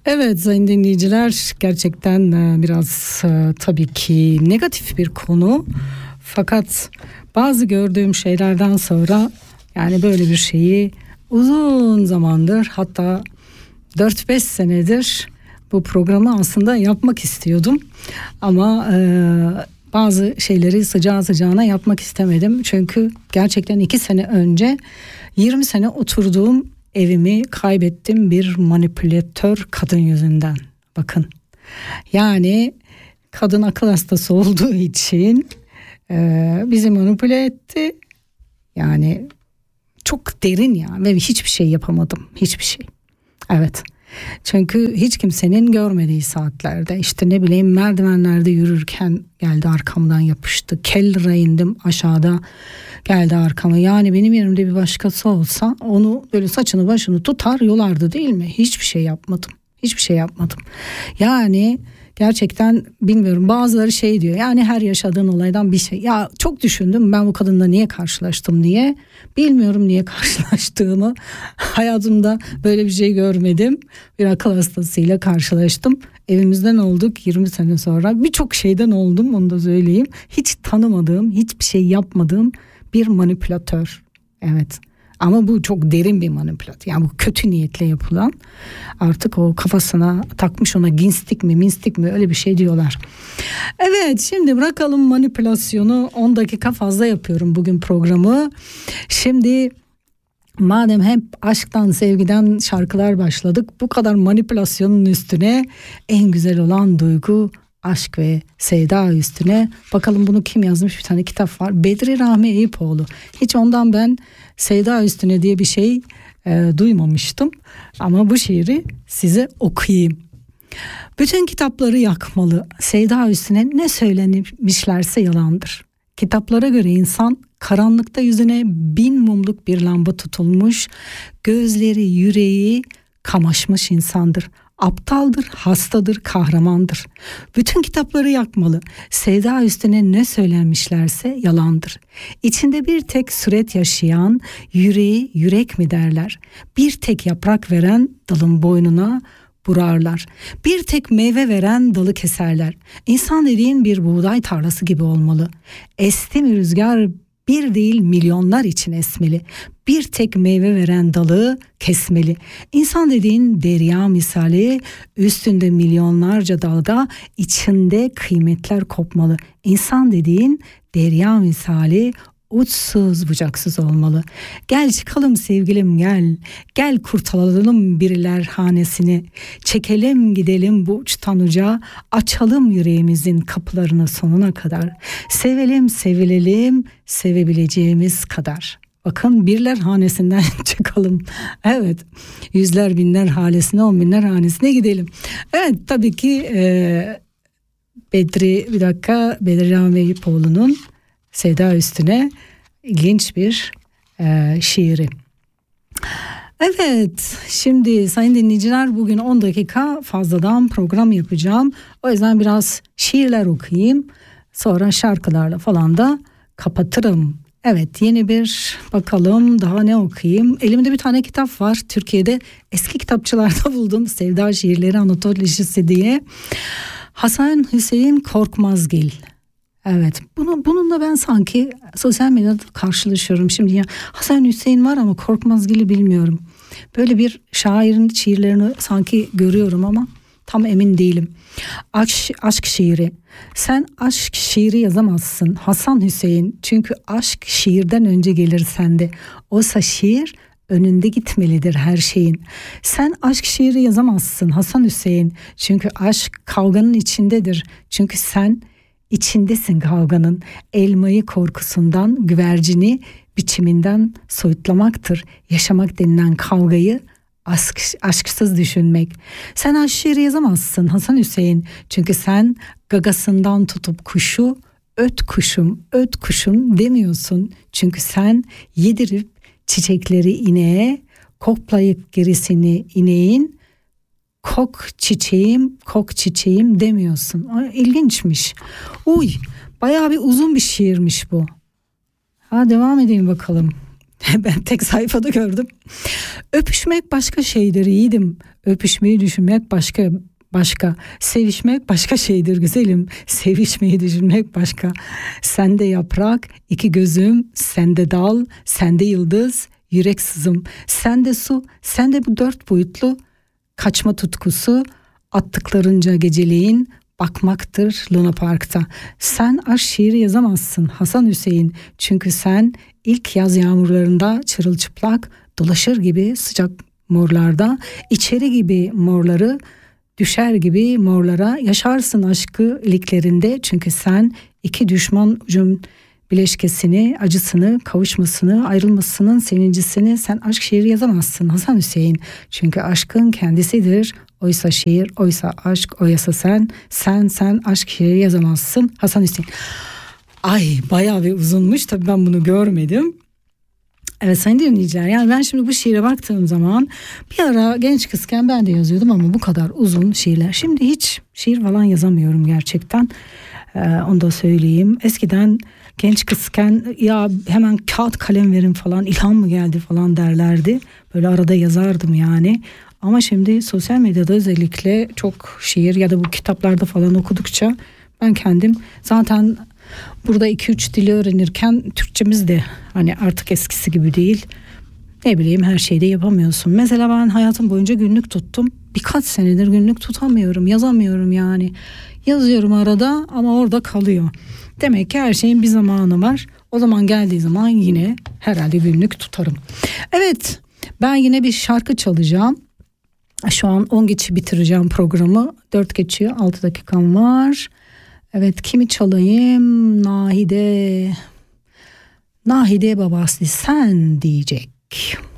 Evet sayın dinleyiciler, gerçekten biraz tabii ki negatif bir konu. Fakat bazı gördüğüm şeylerden sonra yani böyle bir şeyi uzun zamandır, hatta 4-5 senedir bu programı aslında yapmak istiyordum. Ama bazı şeyleri sıcağı sıcağına yapmak istemedim. Çünkü gerçekten 2 sene önce 20 sene oturduğum evimi kaybettim bir manipülatör kadın yüzünden. Bakın, yani kadın akıl hastası olduğu için bizi manipüle etti. Yani çok derin ya, ve hiçbir şey yapamadım, hiçbir şey. Evet. Çünkü hiç kimsenin görmediği saatlerde, işte ne bileyim, merdivenlerde yürürken geldi arkamdan yapıştı. Keller'a indim, aşağıda geldi arkama. Yani benim yerimde bir başkası olsa onu böyle saçını başını tutar yolardı, değil mi? Hiçbir şey yapmadım. Hiçbir şey yapmadım. Yani gerçekten bilmiyorum, bazıları şey diyor, yani her yaşadığın olaydan bir şey. Ya çok düşündüm ben bu kadınla niye karşılaştım diye. Bilmiyorum niye karşılaştığımı. Hayatımda böyle bir şey görmedim. Bir akıl hastasıyla karşılaştım. Evimizden olduk 20 sene sonra. Birçok şeyden oldum, onu da söyleyeyim. Hiç tanımadığım, hiçbir şey yapmadığım bir manipülatör. Evet. Ama bu çok derin bir manipülasyon. Yani bu kötü niyetle yapılan, artık o kafasına takmış, ona ginstik mi minstik mi öyle bir şey diyorlar. Evet, şimdi bırakalım manipülasyonu. 10 dakika fazla yapıyorum bugün programı. Şimdi madem hep aşktan sevgiden şarkılar başladık, bu kadar manipülasyonun üstüne en güzel olan duygu aşk ve sevda üstüne bakalım. Bunu kim yazmış? Bir tane kitap var, Bedri Rahmi Eyüpoğlu. Hiç ondan ben sevda üstüne diye bir şey duymamıştım, ama bu şiiri size okuyayım. Bütün kitapları yakmalı, sevda üstüne ne söylenmişlerse yalandır. Kitaplara göre insan karanlıkta yüzüne 1000 mumluk bir lamba tutulmuş, gözleri yüreği kamaşmış insandır. Aptaldır, hastadır, kahramandır. Bütün kitapları yakmalı. Sevda üstüne ne söylenmişlerse yalandır. İçinde bir tek süret yaşayan yüreği yürek mi derler? Bir tek yaprak veren dalın boynuna burarlar. Bir tek meyve veren dalı keserler. İnsan dediğin bir buğday tarlası gibi olmalı. Esti mi rüzgar, bir değil milyonlar için esmeli. Bir tek meyve veren dalı kesmeli. İnsan dediğin derya misali, üstünde milyonlarca dalga, içinde kıymetler kopmalı. İnsan dediğin derya misali, uçsuz bucaksız olmalı. Gel çıkalım sevgilim gel, gel kurtaralım biriler hanesini. Çekelim gidelim bu uçtan uca, açalım yüreğimizin kapılarını sonuna kadar. Sevelim sevilelim sevebileceğimiz kadar. Bakın, birler hanesinden çıkalım. Evet, yüzler binler hanesine, 10 binler hanesine gidelim. Evet, tabii ki Bedri Rahmi Eyüpoğlu'nun Sevda Üstüne ilginç bir şiiri. Evet, şimdi sayın dinleyiciler, bugün 10 dakika fazladan program yapacağım. O yüzden biraz şiirler okuyayım. Sonra şarkılarla falan da kapatırım. Evet, yeni bir bakalım daha ne okuyayım. Elimde bir tane kitap var. Türkiye'de eski kitapçılarda buldum. Sevda Şiirleri Anatolojisi diye. Hasan Hüseyin Korkmazgil. Evet, bununla ben sanki sosyal medyada karşılaşıyorum. Şimdi ya Hasan Hüseyin var ama Korkmazgil'i bilmiyorum. Böyle bir şairin şiirlerini sanki görüyorum ama tam emin değilim. Aşk şiiri. Sen aşk şiiri yazamazsın Hasan Hüseyin. Çünkü aşk şiirden önce gelir sende. Oysa şiir önünde gitmelidir her şeyin. Sen aşk şiiri yazamazsın Hasan Hüseyin. Çünkü aşk kavganın içindedir. Çünkü sen içindesin kavganın. Elmayı korkusundan, güvercini biçiminden soyutlamaktır. Yaşamak denilen kavgayı aşksız düşünmek. Sen aşk şiiri yazamazsın Hasan Hüseyin. Çünkü sen gagasından tutup kuşu öt kuşum, öt kuşum demiyorsun. Çünkü sen yedirip çiçekleri ineğe, koklayıp gerisini ineğin, kok çiçeğim demiyorsun. İlginçmiş. Bayağı bir uzun bir şiirmiş bu. Devam edeyim bakalım. Ben tek sayfada gördüm. Öpüşmek başka şeydir yiğidim. Öpüşmeyi düşünmek başka. Sevişmek başka şeydir güzelim. Sevişmeyi düşünmek başka. Sende yaprak, iki gözüm, sende dal, sende yıldız, yürek sızım. Sende su, sende bu dört boyutlu kaçma tutkusu, attıklarınca geceleyin bakmaktır Luna Park'ta. Sen aşk şiiri yazamazsın Hasan Hüseyin. Çünkü sen ilk yaz yağmurlarında çırılçıplak dolaşır gibi sıcak morlarda, içeri gibi morları, düşer gibi morlara yaşarsın aşkı iliklerinde. Çünkü sen iki düşman ucum bileşkesini, acısını, kavuşmasını, ayrılmasının sevincisini sen aşk şiiri yazamazsın Hasan Hüseyin. Çünkü aşkın kendisidir. Oysa şiir, oysa aşk, oysa sen aşk şiiri yazamazsın Hasan Hüseyin. Ay bayağı bir uzunmuş, tabii ben bunu görmedim. Evet sayın dinleyiciler, yani ben şimdi bu şiire baktığım zaman bir ara genç kızken ben de yazıyordum ama bu kadar uzun şiirler. Şimdi hiç şiir falan yazamıyorum gerçekten. Onu da söyleyeyim. Eskiden genç kızken ya hemen kağıt kalem verin falan, ilham mı geldi falan derlerdi. Böyle arada yazardım yani. Ama şimdi sosyal medyada özellikle çok şiir ya da bu kitaplarda falan okudukça ben kendim zaten burada 2-3 dili öğrenirken Türkçemiz de hani artık eskisi gibi değil. Ne bileyim, her şeyde yapamıyorsun. Mesela ben hayatım boyunca günlük tuttum. Birkaç senedir günlük tutamıyorum, yazamıyorum yani. Yazıyorum arada ama orada kalıyor. Demek ki her şeyin bir zamanı var. O zaman geldiği zaman yine herhalde günlük tutarım. Evet, ben yine bir şarkı çalacağım. Şu an 10 geçe bitireceğim programı. 4 geçiyor, 6 dakikam var. Evet, kimi çalayım? Nahide babası sen diyecek.